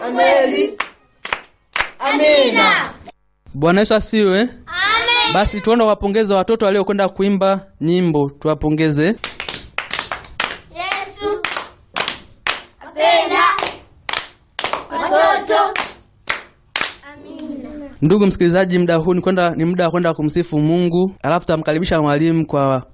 Ameli. Amina. Bwana Yesu asifiwe. Amen. Basi tuende kuwapongeza watoto waliokwenda kuimba nyimbo. Tuwapongeze. Yesu apenda watoto. Amina. Ndugu msikilizaji, muda huu ni muda wa kwenda kumsifu Mungu. Alafu tutamkaribisha mwalimu kwa